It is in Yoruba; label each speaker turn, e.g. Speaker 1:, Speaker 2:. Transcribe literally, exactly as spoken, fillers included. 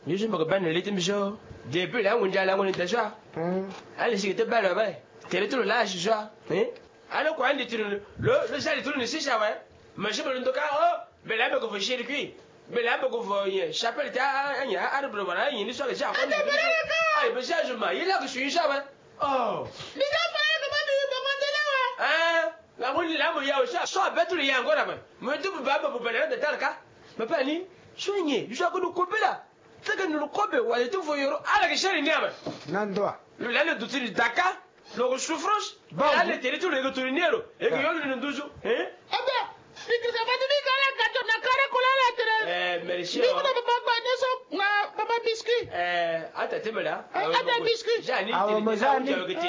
Speaker 1: je me rappelle le litre mijo depuis là on jala on déjà allez c'est te belle ouais t'es tout là je hein alors quoi on dit le le ça tout ne c'est ça ouais mais je me le toka oh mais là me ko chéri qui mais là me ko voyer chapelle ta anya arbre voilà il ni so que ça ah mais ça je m'a il là que je suis ça ouais oh ah la mo la mo ya o sha so betu le ya ngora ba mo tu ba ba ba de talka ba pa ni shwenye you sha ko no kopela saka no kobe wa tu fo yoro ala ke shari ni aba
Speaker 2: nando
Speaker 1: le la le duti daka lo souffrance ba le tele tu le go turinero e ko yolo ni nduzu eh
Speaker 3: aba ikisa ba ni kala gato na kara kula la tere
Speaker 1: eh merci
Speaker 3: ni ko ba ba ne so na baba biscuit
Speaker 1: eh ata temela
Speaker 3: ata biscuit
Speaker 1: ja ni
Speaker 2: awo
Speaker 1: tele
Speaker 2: mazani